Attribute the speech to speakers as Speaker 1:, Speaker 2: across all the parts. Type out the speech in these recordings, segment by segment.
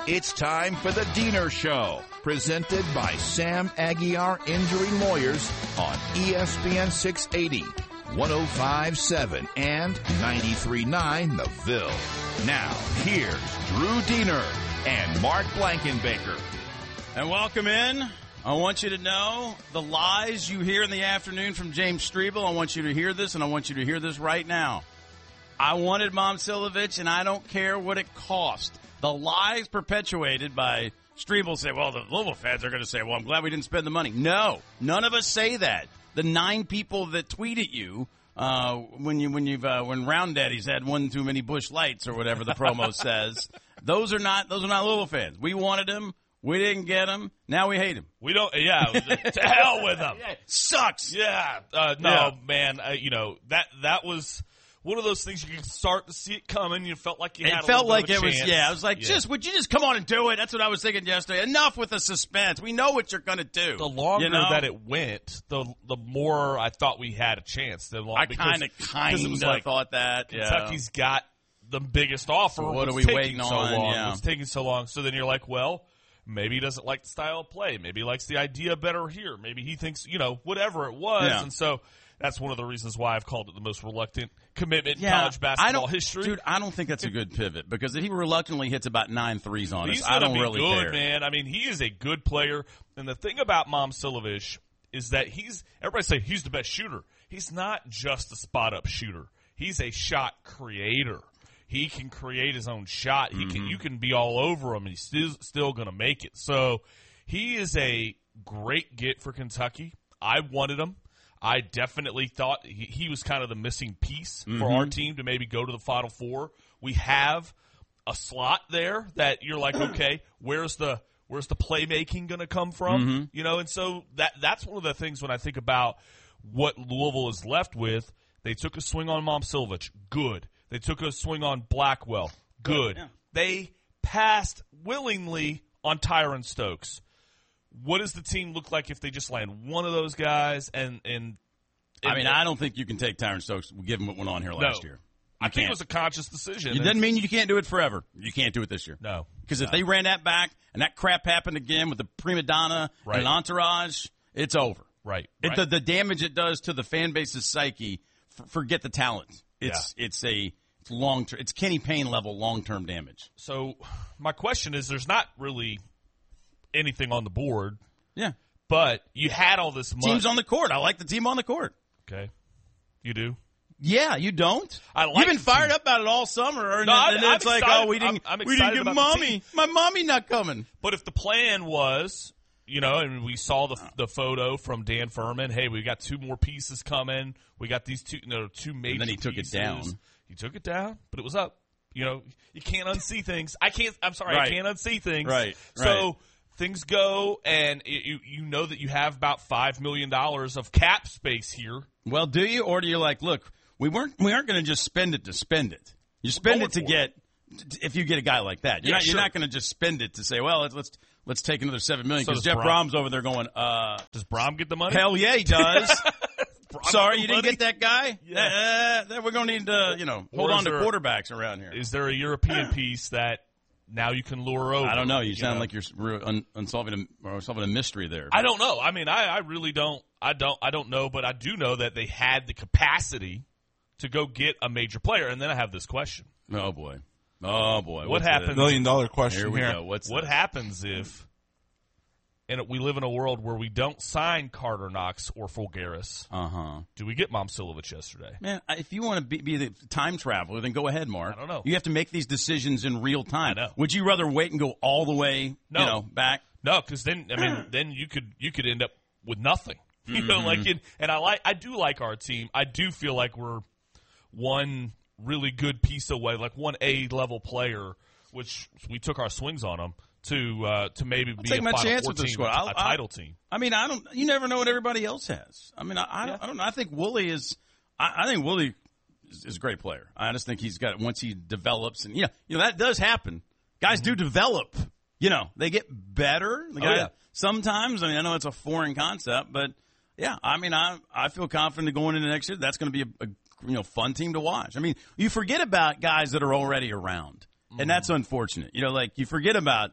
Speaker 1: It's time for the Diener Show, presented by Sam Aguiar Injury Lawyers on ESPN 680, 105.7, and 93.9 The Ville. Now, here's Drew Diener and Mark Blankenbaker.
Speaker 2: And welcome in. I want you to know the lies you hear in the afternoon from James Strebel. I want you to hear this, and I want you to hear this right now. I wanted Momcilovic, and I don't care what it cost. The lies perpetuated by Strebel say, well, the Louisville fans are going to say, well, I'm glad we didn't spend the money. No, none of us say that. The 9 people that tweet at you when Round Daddy's had one too many Busch Lights or whatever the promo says, those are not Louisville fans. We wanted him. We didn't get him. Now we hate him.
Speaker 3: We don't. Yeah, to hell with him.
Speaker 2: Sucks.
Speaker 3: Yeah. Man. That was one of those things you could start to see it coming. You felt like you had.
Speaker 2: It felt like it
Speaker 3: chance.
Speaker 2: was. Yeah. I was like, would you just come on and do it? That's what I was thinking yesterday. Enough with the suspense. We know what you're going to do.
Speaker 3: The longer that it went, the more I thought we had a chance.
Speaker 2: I kind of thought that.
Speaker 3: Kentucky's got the biggest offer.
Speaker 2: So what are we waiting on?
Speaker 3: Yeah. It's taking so long. So then you're like, well. Maybe he doesn't like the style of play. Maybe he likes the idea better here. Maybe he thinks, whatever it was. Yeah. And so that's one of the reasons why I've called it the most reluctant commitment in college basketball history.
Speaker 2: Dude, I don't think that's a good pivot because if he reluctantly hits about 9 threes on us, I don't really care.
Speaker 3: He's good, man. I mean, he is a good player. And the thing about Momcilovic is that everybody say he's the best shooter. He's not just a spot-up shooter. He's a shot creator. He can create his own shot. You can be all over him, and he's still going to make it. So he is a great get for Kentucky. I wanted him. I definitely thought he was kind of the missing piece for our team to maybe go to the Final Four. We have a slot there that you're like, okay, where's the playmaking going to come from? And so that's one of the things when I think about what Louisville is left with. They took a swing on Momcilovic. Good. They took a swing on Blackwell. Good. Yeah. They passed willingly on Tyron Stokes. What does the team look like if they just land one of those guys? I
Speaker 2: don't think you can take Tyron Stokes given what went on here last year.
Speaker 3: I think it was a conscious decision.
Speaker 2: It doesn't mean you can't do it forever. You can't do it this year.
Speaker 3: No.
Speaker 2: Because if they ran that back and that crap happened again with the prima donna and an entourage, it's over.
Speaker 3: Right.
Speaker 2: The damage it does to the fan base's psyche, forget the talent. It's long-term. It's Kenny Payne level long-term damage.
Speaker 3: So my question is, there's not really anything on the board.
Speaker 2: Yeah,
Speaker 3: but you had all this money.
Speaker 2: Teams on the court. I like the team on the court.
Speaker 3: Okay, you do.
Speaker 2: Yeah, you don't.
Speaker 3: You've
Speaker 2: been fired up about it all summer. And it's like, we didn't get mommy. My mommy not coming.
Speaker 3: But if the plan was. And we saw the photo from Dan Furman. Hey, we got 2 more pieces coming. We got these 2 major pieces.
Speaker 2: And then he took it down.
Speaker 3: He took it down, but it was up. You can't unsee things. I can't unsee things.
Speaker 2: Right.
Speaker 3: So things go, and you know that you have about $5 million of cap space here.
Speaker 2: Well, do you? Or do you look, we aren't going to just spend it to spend it. You spend it to get, if you get a guy like that. You're not going to just spend it to say, well, let's take another $7 million because Jeff Brom's over there going,
Speaker 3: does Brom get the money?
Speaker 2: Hell yeah, he does. Sorry, you didn't get that guy? Yeah. We're going to need to, hold on to quarterbacks around here.
Speaker 3: Is there a European piece that now you can lure over?
Speaker 2: I don't know. You sound like you're solving a mystery there.
Speaker 3: I don't know. I mean, I really don't. I don't know, but I do know that they had the capacity to go get a major player. And then I have this question.
Speaker 2: Oh, boy.
Speaker 3: What happens?
Speaker 4: $1 million question
Speaker 2: here. We go.
Speaker 3: What happens if we live in a world where we don't sign Carter Knox or Fulgaris? Do we get Momcilovic yesterday?
Speaker 2: Man, if you want to be the time traveler, then go ahead, Mark.
Speaker 3: I don't know.
Speaker 2: You have to make these decisions in real time.
Speaker 3: I know.
Speaker 2: Would you rather wait and go all the way, back?
Speaker 3: No, because then you could end up with nothing. And I do like our team. I do feel like we're one really good piece away, like one A-level player, which we took our swings on them to maybe be a Final Four team, a title team.
Speaker 2: I mean, you never know what everybody else has. I mean, I don't know. I think Woolley is a great player. I just think he's got, once he develops, and that does happen. Guys do develop. They get better. Sometimes. I mean, I know it's a foreign concept, but yeah, I mean, I feel confident going into next year. That's going to be a fun team to watch. I mean, you forget about guys that are already around. And that's unfortunate. Like you forget about,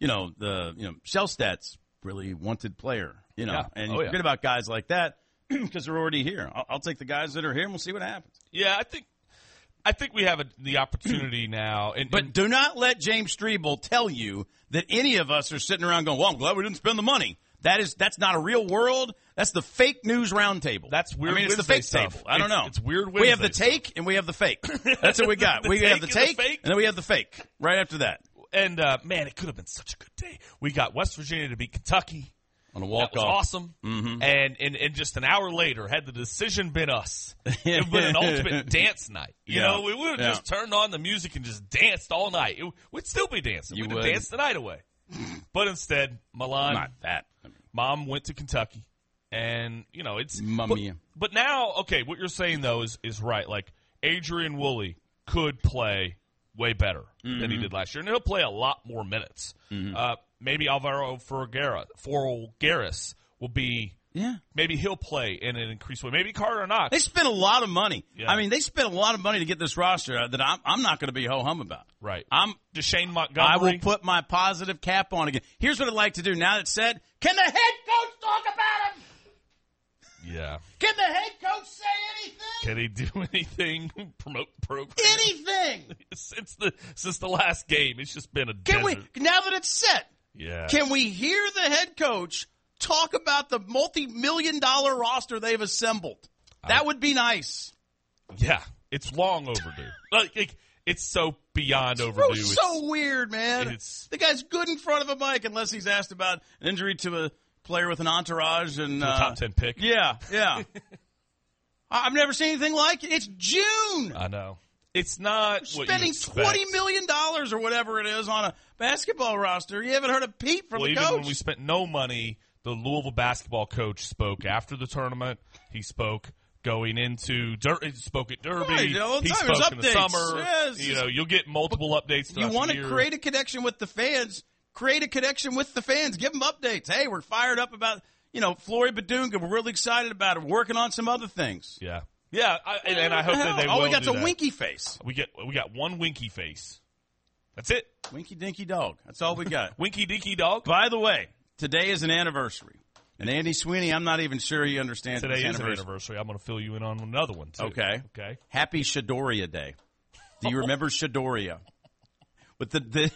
Speaker 2: Shellstad's really wanted player,
Speaker 3: Yeah.
Speaker 2: and you forget about guys like that because they're already here. I'll take the guys that are here and we'll see what happens.
Speaker 3: Yeah, I think we have the opportunity now.
Speaker 2: But do not let James Strebel tell you that any of us are sitting around going, well, I'm glad we didn't spend the money. That's not a real world. That's the fake news roundtable.
Speaker 3: That's weird.
Speaker 2: It's the fake table. I don't know.
Speaker 3: It's weird.
Speaker 2: We have the take and we have the fake. That's what we got. We have the take and then we have the fake right after that.
Speaker 3: And man, it could have been such a good day. We got West Virginia to beat Kentucky
Speaker 2: on a walk-off.
Speaker 3: That was awesome.
Speaker 2: Mm-hmm.
Speaker 3: And just an hour later, had the decision been us, it would have been an ultimate dance night. You know, we would have just turned on the music and just danced all night. We'd still be dancing. We'd have danced the night away. But instead, Milan,
Speaker 2: not that.
Speaker 3: Mom went to Kentucky, and it's
Speaker 2: Mummy.
Speaker 3: But now, okay, what you're saying though is right. Like Adrian Woolley could play way better than he did last year, and he'll play a lot more minutes. Maybe Alvaro Forgaris will be.
Speaker 2: Yeah.
Speaker 3: Maybe he'll play in an increased way. Maybe Carter Knox.
Speaker 2: They spent a lot of money.
Speaker 3: Yeah.
Speaker 2: I mean, they spent a lot of money to get this roster that I'm not going to be ho-hum about.
Speaker 3: Right.
Speaker 2: I'm
Speaker 3: Deshane Montgomery.
Speaker 2: I will put my positive cap on again. Here's what I'd like to do. Now that's said, can the head coach talk about him?
Speaker 3: Yeah.
Speaker 2: Can the head coach say anything?
Speaker 3: Can he do anything? Promote the program?
Speaker 2: Anything?
Speaker 3: Since the last game, it's just been a desert.
Speaker 2: Now that it's set,
Speaker 3: yeah.
Speaker 2: Can we hear the head coach talk about the multi-million-dollar roster they've assembled? That would be nice.
Speaker 3: Yeah, it's long overdue. Like it's so beyond overdue.
Speaker 2: It's so weird, man. The guy's good in front of a mic unless he's asked about an injury to a player with an entourage and
Speaker 3: a top 10 pick.
Speaker 2: Yeah. I've never seen anything like it. It's June.
Speaker 3: I know. It's not
Speaker 2: spending $20 million or whatever it is on a basketball roster. You haven't heard a peep from the coach.
Speaker 3: Even when we spent no money, the Louisville basketball coach spoke after the tournament. He spoke going into he spoke at Derby.
Speaker 2: Right,
Speaker 3: he spoke in the summer.
Speaker 2: Yes.
Speaker 3: You'll get multiple updates.
Speaker 2: You want to create a connection with the fans. Create a connection with the fans. Give them updates. Hey, we're fired up about Floyd Badunga. We're really excited about it. We're working on some other things.
Speaker 3: Yeah. Yeah, and I hope that they will.
Speaker 2: All we got's
Speaker 3: do
Speaker 2: a
Speaker 3: that.
Speaker 2: winky face.
Speaker 3: We got one winky face. That's it.
Speaker 2: Winky dinky dog. That's all we got.
Speaker 3: Winky dinky dog.
Speaker 2: By the way, today is an anniversary. And Andy Sweeney, I'm not even sure he understands
Speaker 3: today is an anniversary. I'm going to fill you in on another one, too.
Speaker 2: Okay. Happy Shadoria Day. Do you remember Shadoria? But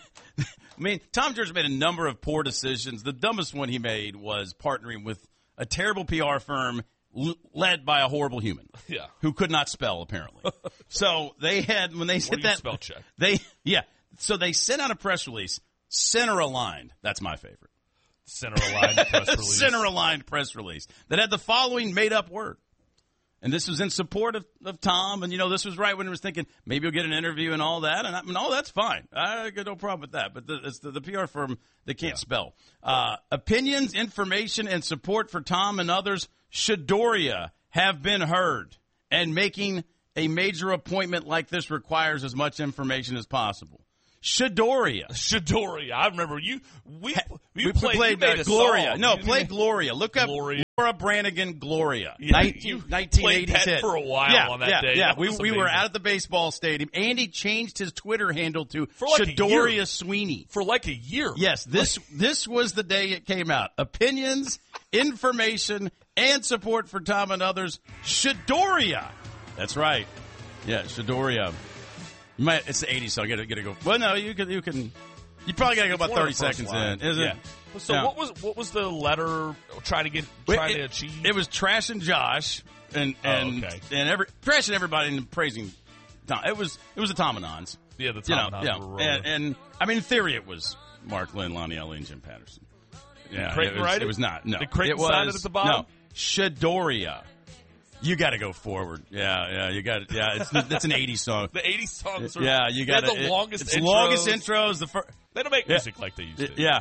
Speaker 2: Tom George made a number of poor decisions. The dumbest one he made was partnering with a terrible PR firm led by a horrible human.
Speaker 3: Yeah.
Speaker 2: Who could not spell, apparently. So they had, when they said that.
Speaker 3: Spell check.
Speaker 2: So they sent out a press release, center aligned. That's my favorite.
Speaker 3: Center aligned press release.
Speaker 2: Center aligned press release that had the following made up word. And this was in support of Tom. And, this was right when he was thinking maybe he'll get an interview and all that. And that's fine. I got no problem with that. But it's the PR firm that can't spell. Opinions, information, and support for Tom and others, Shadoria, have been heard. And making a major appointment like this requires as much information as possible. Shadoria.
Speaker 3: I remember you. We
Speaker 2: played Gloria.
Speaker 3: Song.
Speaker 2: No, play Gloria. Look up
Speaker 3: Gloria.
Speaker 2: Laura Branigan Gloria.
Speaker 3: Yeah,
Speaker 2: 1980
Speaker 3: that for a while on that day.
Speaker 2: Yeah,
Speaker 3: that
Speaker 2: we were out at the baseball stadium. Andy changed his Twitter handle to
Speaker 3: like
Speaker 2: Shadoria Sweeney.
Speaker 3: For like a year.
Speaker 2: Yes, this was the day it came out. Opinions, information, and support for Tom and others. Shadoria. That's right. Yeah, Shadoria. It's the 80s, so I gotta go. Well, no, you can. You probably gotta go about 30 seconds in, isn't it?
Speaker 3: So what was the letter trying to achieve?
Speaker 2: It was Trash and Josh and trashing everybody and praising Tom. It was the Tomanons.
Speaker 3: Yeah, the Tomanons were rolling.
Speaker 2: And I mean, in theory, it was Mark Lynn, Lonnie Ellie, and Jim Patterson. Yeah,
Speaker 3: Creighton write it?
Speaker 2: It was not. No,
Speaker 3: Did Creighton sign it at the bottom?
Speaker 2: No, Shadoria. You got to go forward. Yeah, you got it. Yeah, it's an 80s song.
Speaker 3: The 80s songs are
Speaker 2: you got
Speaker 3: the longest intros.
Speaker 2: It's longest intros.
Speaker 3: They don't make music like they used to.
Speaker 2: Yeah,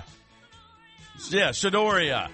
Speaker 2: Shadoria.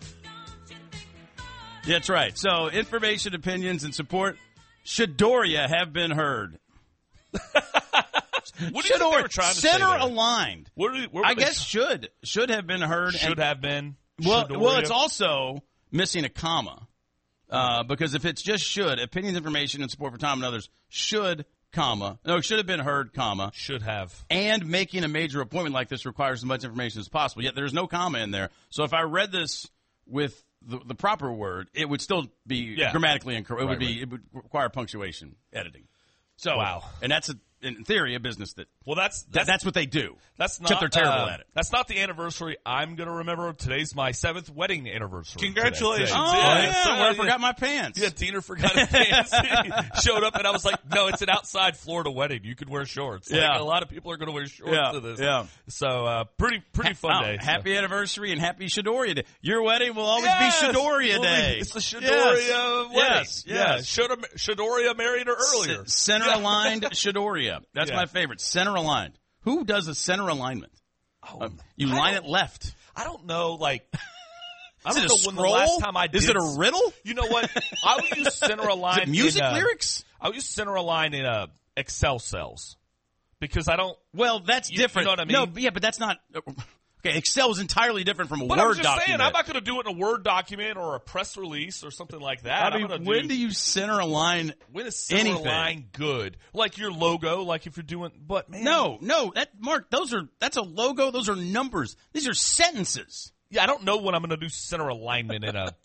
Speaker 2: That's right. So, information, opinions, and support. Shadoria have been heard.
Speaker 3: What do you think they were trying to say
Speaker 2: center
Speaker 3: there?
Speaker 2: Aligned. I guess should have been heard.
Speaker 3: Should have been.
Speaker 2: Well, it's also missing a comma. Because if it's just should, opinions, information, and support for Tom and others should, comma. No, it should have been heard, comma.
Speaker 3: Should have.
Speaker 2: And making a major appointment like this requires as much information as possible. Yet there's no comma in there. So if I read this with the proper word, it would still be grammatically incorrect. It would require punctuation editing. So,
Speaker 3: wow.
Speaker 2: And that's in theory a business that.
Speaker 3: Well, that's
Speaker 2: what they do.
Speaker 3: That's not.
Speaker 2: Except they're terrible at it.
Speaker 3: That's not the anniversary I'm going to remember. Today's my 7th wedding anniversary.
Speaker 4: Congratulations!
Speaker 2: Oh yeah, I forgot my pants.
Speaker 3: Yeah, Diener forgot his pants. He showed up, and I was like, "No, it's an outside Florida wedding. You can wear shorts." Like, a lot of people are going to wear shorts to this.
Speaker 2: Yeah.
Speaker 3: So pretty fun day.
Speaker 2: Happy anniversary and happy Shadoria Day. Your wedding will always be Shadoria Day.
Speaker 3: It's the Shadoria wedding.
Speaker 2: Yes.
Speaker 3: Shadoria married her earlier.
Speaker 2: Center aligned Shadoria. That's my favorite. Center aligned. Who does a center alignment? You line it left.
Speaker 3: I don't know, like. I
Speaker 2: Is
Speaker 3: don't
Speaker 2: it
Speaker 3: know
Speaker 2: a
Speaker 3: when
Speaker 2: scroll?
Speaker 3: the last time I did.
Speaker 2: Is it a riddle?
Speaker 3: You know what? I would use center align.
Speaker 2: Is it music lyrics?
Speaker 3: I would use center align in Excel cells because I don't.
Speaker 2: Well, that's different.
Speaker 3: You know what I mean?
Speaker 2: No, yeah, but that's not. Okay, Excel is entirely different from a
Speaker 3: But
Speaker 2: Word
Speaker 3: I'm just
Speaker 2: document.
Speaker 3: saying, I'm not going to do it in a Word document or a press release or something like that.
Speaker 2: I mean, when do you center align
Speaker 3: when is center
Speaker 2: anything?
Speaker 3: align good? Like your logo, like if you're doing. But man,
Speaker 2: No, Mark, that's a logo. Those are numbers. These are sentences.
Speaker 3: Yeah, I don't know when I'm going to do center alignment in a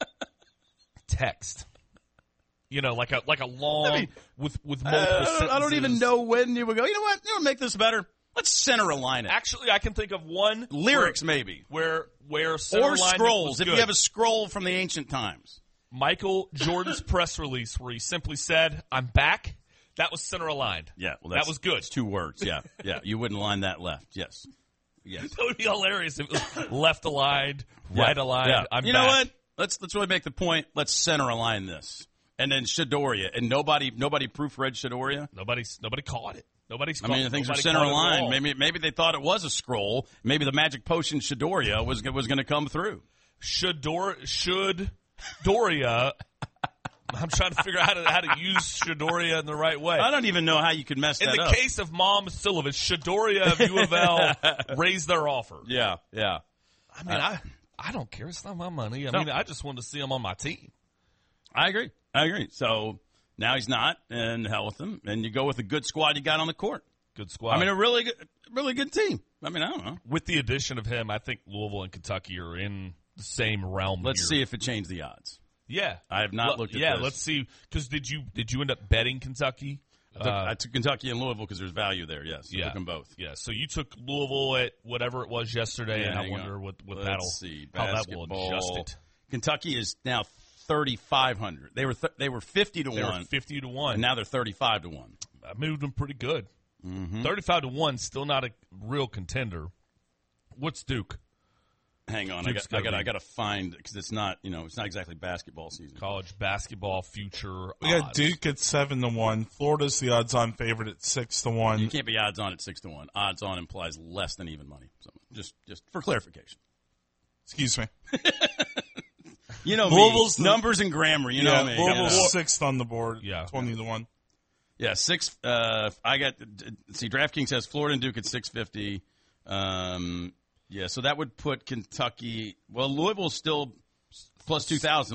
Speaker 3: text. You know, like a long with multiple sentences.
Speaker 2: I don't even know when you would go. You know what? You want to make this better? Let's center align it.
Speaker 3: Actually, I can think of one
Speaker 2: lyrics maybe
Speaker 3: where center
Speaker 2: or
Speaker 3: alignment
Speaker 2: scrolls.
Speaker 3: was
Speaker 2: If
Speaker 3: good.
Speaker 2: you have a scroll from the ancient times,
Speaker 3: Michael Jordan's press release where he simply said, "I'm back." That was center aligned.
Speaker 2: Yeah, well,
Speaker 3: that was good.
Speaker 2: It's 2 words. Yeah, you wouldn't line that left. Yes.
Speaker 3: That would be hilarious if it was left aligned, right aligned.
Speaker 2: Yeah.
Speaker 3: I'm
Speaker 2: you
Speaker 3: back.
Speaker 2: know what? Let's really make the point. Let's center align this, and then Shadoria, and nobody proofread Shadoria.
Speaker 3: Nobody caught it.
Speaker 2: I mean, things are center aligned. Maybe they thought it was a scroll. Maybe the magic potion Shadoria was going to come through.
Speaker 3: Should Doria? I'm trying to figure out how to use Shadoria in the right way.
Speaker 2: I don't even know how you could mess that up.
Speaker 3: In the case of Mom Silovich, Shadoria of U of L raised their offer.
Speaker 2: Yeah.
Speaker 3: I mean, I don't care. It's not my money. I mean, I just wanted to see him on my team.
Speaker 2: I agree. So now he's not, and hell with him. And you go with a good squad you got on the court.
Speaker 3: Good squad.
Speaker 2: I mean, a really good team. I mean, I don't know.
Speaker 3: With the addition of him, I think Louisville and Kentucky are in the same realm.
Speaker 2: Let's see if it changed the odds.
Speaker 3: Yeah,
Speaker 2: I have not looked at this.
Speaker 3: Yeah, let's see. Because did you end up betting Kentucky?
Speaker 2: I took Kentucky and Louisville because there's value there. Yes, I took them both.
Speaker 3: Yeah, so you took Louisville at whatever it was yesterday, and I wonder how that will adjust it.
Speaker 2: Kentucky is now 3,500. They were 50 to 1.
Speaker 3: They were 50 to 1,
Speaker 2: and now they're 35 to 1.
Speaker 3: I moved them pretty good. 35 to 1, still not a real contender. What's Duke?
Speaker 2: Hang on, I got to find, because it's not exactly basketball season.
Speaker 3: College basketball future.
Speaker 4: We got Duke at 7 to 1. Florida's the odds-on favorite at 6 to 1.
Speaker 2: You can't be odds-on at 6 to 1. Odds-on implies less than even money. So just for clarification.
Speaker 4: Excuse me.
Speaker 2: You know
Speaker 4: Louisville's
Speaker 2: me. Numbers and grammar. You know me.
Speaker 4: Louisville's 6th on the board.
Speaker 3: Yeah,
Speaker 4: 20 to 1.
Speaker 2: Yeah, 6. I got. See, DraftKings has Florida and Duke at 650. Yeah, so that would put Kentucky. Well, Louisville's still plus 2,000.